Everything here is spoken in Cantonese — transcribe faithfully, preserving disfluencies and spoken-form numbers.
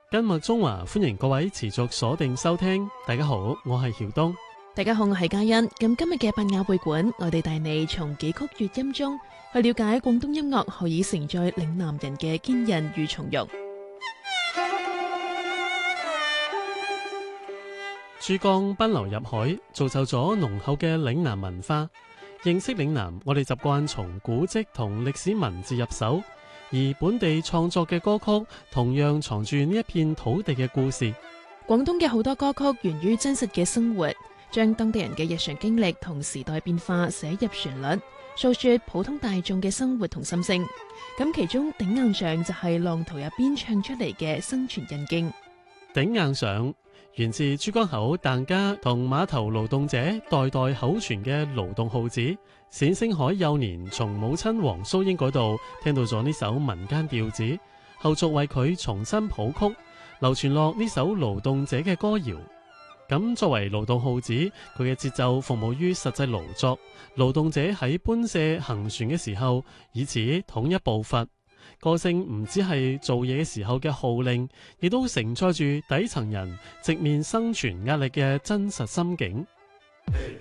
今日中華歡迎各位持續鎖定收聽。大家好，我係曉東。 大家好，我係嘉欣。咁今日嘅百雅會館，我哋帶你從幾曲粵音中去了解廣東音樂何以承載嶺南人嘅堅韌與從容。 珠江奔流入海，造就咗濃厚嘅嶺南文化。認識嶺南，我哋習慣從古蹟同歷史文字入手。而本地創作嘅歌曲同樣藏住呢一片土地嘅故事。 廣東嘅好多歌曲源於真實嘅生活，將當地人嘅日常經歷同時代變化寫入旋律，訴說普通大眾嘅生活同心聲。咁其中頂硬上就係浪淘入邊唱出嚟嘅生存印經。 頂硬上源自珠江口疍家同碼頭勞動者代代口傳嘅勞動號子。冼星海幼年從母親黃蘇英嗰度聽到咗呢首民間調子，後續為佢重新譜曲，流傳落呢首勞動者嘅歌謠。咁作為勞動號子，佢嘅節奏服務於實際勞作，勞動者喺搬卸行船嘅時候，以此統一步伐。歌聲唔只係做嘢嘅時候嘅號令，亦都承載住底層人直面生存壓力嘅真實心境。